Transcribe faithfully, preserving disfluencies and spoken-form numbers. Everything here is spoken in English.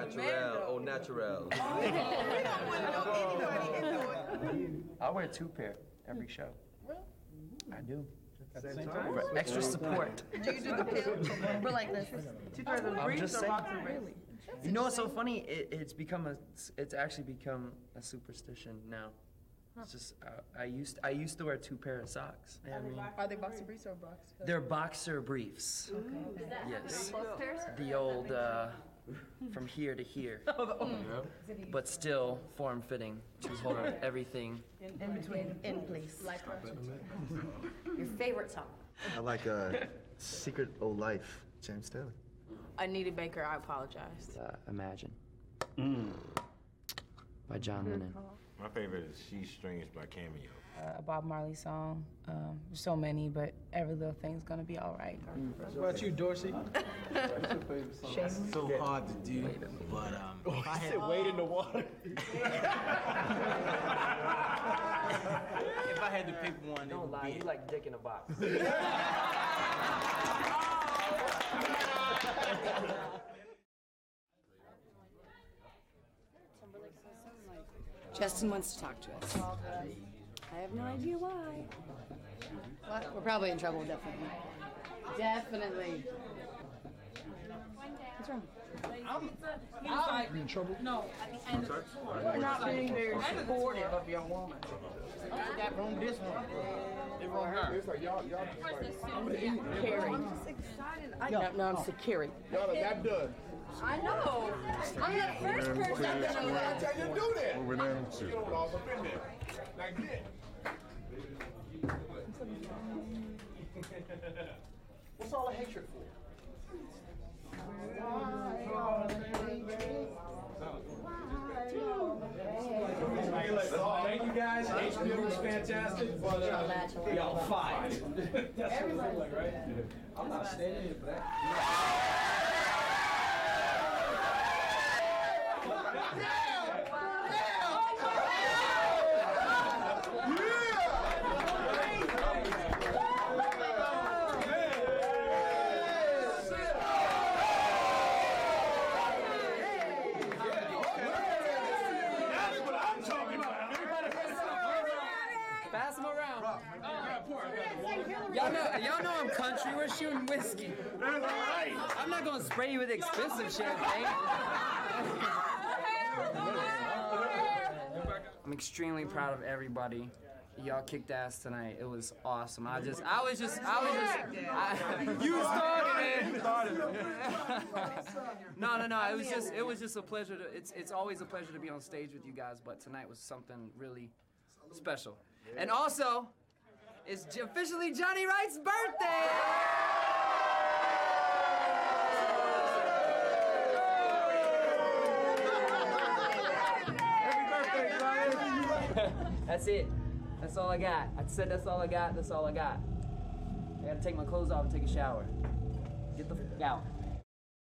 Naturel, au naturel. We don't want to know anybody into it. I wear two pair every show. Really? I do. At the same time? For extra support. Do you do the pill? We're like this. Two pairs of I'm briefs just or saying. boxer briefs? You know what's so funny? It, it's become a. It's actually become a superstition now. It's just uh, I used I used to wear two pair of socks. I mean, Are they boxer briefs or box? they're boxer briefs. Okay. Yes. Both pairs? The old uh, from here to here, but still form fitting to hold everything. In between. In, please. Your favorite song? I like uh, Secret Old Life, James Taylor. Anita Baker, I apologize. Uh, Imagine. By John Lennon. My favorite is She's Strange by Cameo. Uh, a Bob Marley song. Um, there's so many, but every little thing's gonna be all right. What about you, Dorsey? It's so hard to do, but um, if I had, Wade in the water. if I had to pick one, it Don't would lie, be you like dick in a box. Justin wants to talk to us. I have no idea why. What? We're probably in trouble, definitely. Definitely. What's wrong? You in trouble? No, you're not being very supportive of your woman. That wrong, this one. They wrong her. It's like y'all, y'all just like, Carrie. I'm just excited. I, No, no, I'm Carrie. y'all are that done. I know. I'm the first person to know that. Tell you to do that. Moving on to. You don't all up in there. Like this. What's all the hatred for? Thank you guys. H B O was fantastic, but uh, y'all five. That's what it looked like, right? I'm not standing in for that. Pass them around. Y'all know, y'all know I'm country. We're shooting whiskey. I'm not gonna spray you with expensive champagne. I'm extremely proud of everybody. Y'all kicked ass tonight. It was awesome. I just, I was just, I was just, I, you started it. No, no, no. It was just, it was just a pleasure to. It's, it's always a pleasure to be on stage with you guys. But tonight was something really special. And also, it's j- officially Johnny Wright's birthday. That's it. That's all I got. I said that's all I got. That's all I got. I gotta take my clothes off and take a shower. Get the f*** out.